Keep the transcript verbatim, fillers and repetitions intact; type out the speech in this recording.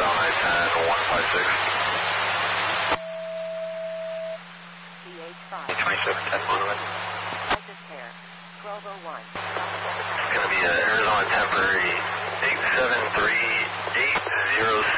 Arizona ten one five six. twenty-seven ten Monument. It's going to be uh, Arizona temporary eight seven three eight zero